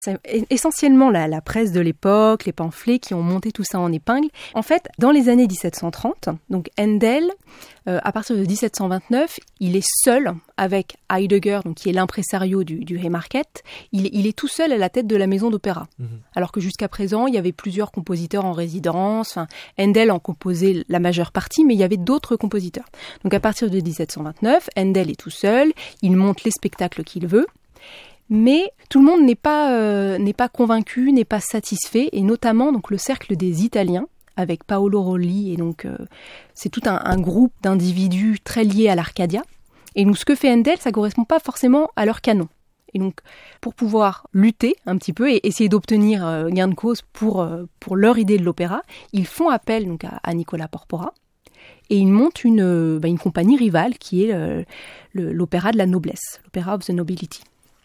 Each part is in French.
C'est essentiellement la presse de l'époque, les pamphlets qui ont monté tout ça en épingle. En fait, dans les années 1730, donc Handel, à partir de 1729, il est seul avec Heidegger, donc qui est l'impresario du Haymarket. Il est tout seul à la tête de la maison d'opéra. Alors que jusqu'à présent, il y avait plusieurs compositeurs en résidence. Enfin, Handel en composait la majeure partie, mais il y avait d'autres compositeurs. Donc à partir de 1729, Handel est tout seul, il monte les spectacles qu'il veut. Mais tout le monde n'est pas convaincu, n'est pas satisfait, et notamment donc le cercle des Italiens avec Paolo Rolli, et donc c'est tout un groupe d'individus très liés à l'Arcadia. Et donc ce que fait Handel, ça correspond pas forcément à leur canon. Et donc pour pouvoir lutter un petit peu et essayer d'obtenir gain de cause pour leur idée de l'opéra, ils font appel donc à Nicola Porpora. Et ils montent une compagnie rivale qui est l'opéra de la noblesse, l'opéra of the nobility.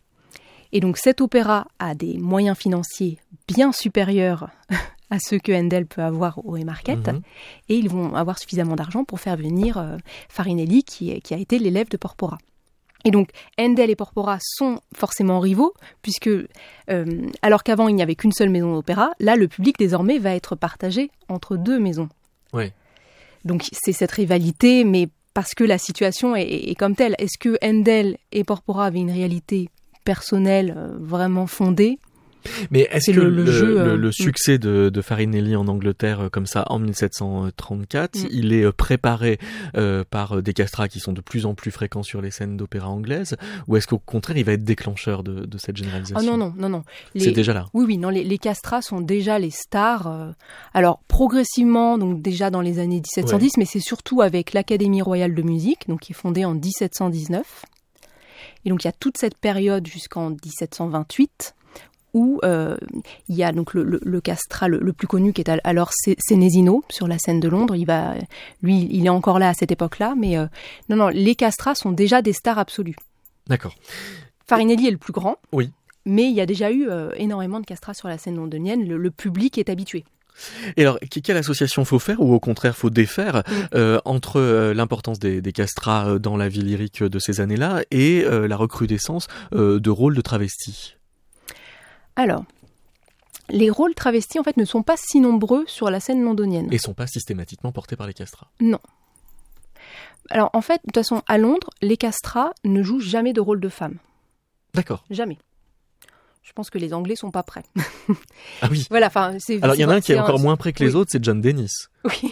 Et donc cet opéra a des moyens financiers bien supérieurs à ceux que Handel peut avoir au Haymarket, et ils vont avoir suffisamment d'argent pour faire venir Farinelli qui a été l'élève de Porpora. Et donc Handel et Porpora sont forcément rivaux, puisque alors qu'avant il n'y avait qu'une seule maison d'opéra, là le public désormais va être partagé entre deux maisons. Oui. Donc c'est cette rivalité, mais parce que la situation est comme telle. Est-ce que Handel et Porpora avaient une réalité personnelle vraiment fondée? Mais est-ce que le succès de Farinelli en Angleterre comme ça en 1734, il est préparé par des castrats qui sont de plus en plus fréquents sur les scènes d'opéra anglaises, ou est-ce qu'au contraire il va être déclencheur de cette généralisation? Oh non. C'est déjà là. Oui, non, les castrats sont déjà les stars. Alors progressivement, donc déjà dans les années 1710, mais c'est surtout avec l'Académie royale de musique, donc qui est fondée en 1719. Et donc il y a toute cette période jusqu'en 1728 où il y a donc le castrat le plus connu qui est alors Senesino sur la scène de Londres. Il est encore là à cette époque-là, mais non, les castrats sont déjà des stars absolues. D'accord. Farinelli est le plus grand, oui, mais il y a déjà eu énormément de castrats sur la scène londonienne. Le public est habitué. Et alors, quelle association faut faire, ou au contraire faut défaire entre l'importance des castrats dans la vie lyrique de ces années-là et la recrudescence de rôles de travestis? Alors, les rôles travestis en fait ne sont pas si nombreux sur la scène londonienne. Et sont pas systématiquement portés par les castrats? Non. Alors en fait, de toute façon, à Londres, les castrats ne jouent jamais de rôle de femme. D'accord. Jamais. Je pense que les Anglais sont pas prêts. Ah oui. Voilà, alors il y en a un qui est encore moins prêt que les autres, c'est John Dennis. Oui.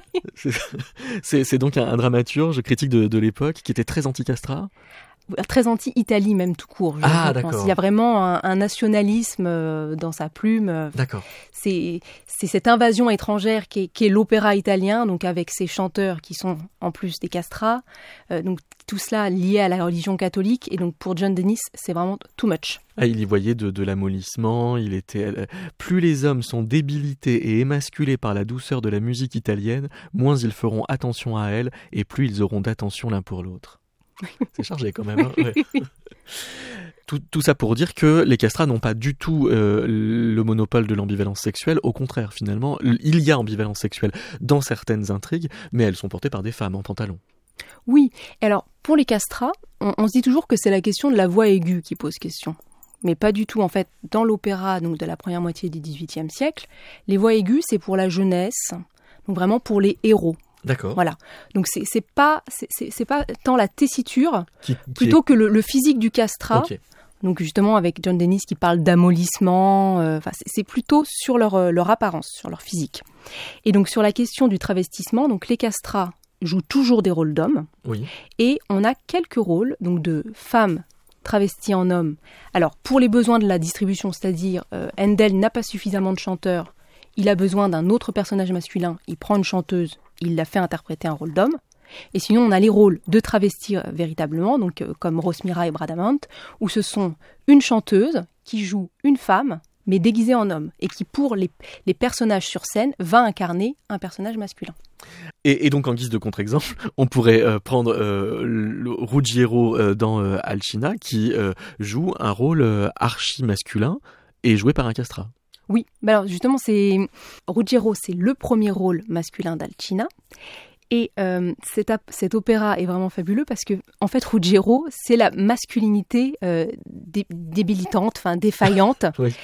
C'est donc un dramaturge critique de l'époque qui était très anti-castrat. Très anti-Italie même tout court. D'accord. Il y a vraiment un nationalisme dans sa plume. D'accord. C'est cette invasion étrangère qui est l'opéra italien, donc avec ses chanteurs qui sont en plus des castrats. Donc tout cela lié à la religion catholique. Et donc pour John Dennis, c'est vraiment too much. Ah, il y voyait de l'amollissement. Plus les hommes sont débilités et émasculés par la douceur de la musique italienne, moins ils feront attention à elle et plus ils auront d'attention l'un pour l'autre. C'est chargé quand même. Hein, ouais. Tout ça pour dire que les castrats n'ont pas du tout le monopole de l'ambivalence sexuelle. Au contraire, finalement, il y a ambivalence sexuelle dans certaines intrigues, mais elles sont portées par des femmes en pantalon. Oui, alors pour les castrats, on se dit toujours que c'est la question de la voix aiguë qui pose question. Mais pas du tout, en fait, dans l'opéra donc de la première moitié du XVIIIe siècle, les voix aiguës, c'est pour la jeunesse, donc vraiment pour les héros. D'accord. Voilà. Donc c'est pas tant la tessiture plutôt que le physique du castrat. Okay. Donc justement avec John Dennis qui parle d'amollissement. C'est plutôt sur leur apparence, sur leur physique. Et donc sur la question du travestissement, donc les castrats jouent toujours des rôles d'hommes. Oui. Et on a quelques rôles donc de femmes travesties en hommes. Alors pour les besoins de la distribution, c'est-à-dire Handel n'a pas suffisamment de chanteurs. Il a besoin d'un autre personnage masculin, il prend une chanteuse, il la fait interpréter un rôle d'homme. Et sinon, on a les rôles de travestis véritablement, donc comme Rosmira et Bradamante, où ce sont une chanteuse qui joue une femme, mais déguisée en homme, et qui, pour les personnages sur scène, va incarner un personnage masculin. Et donc, en guise de contre-exemple, on pourrait prendre Ruggiero dans Alcina, qui joue un rôle archi-masculin et joué par un castrat. Oui, alors justement, Ruggiero, c'est le premier rôle masculin d'Alcina. Et cet opéra est vraiment fabuleux parce que, en fait, Ruggiero, c'est la masculinité débilitante, défaillante, oui.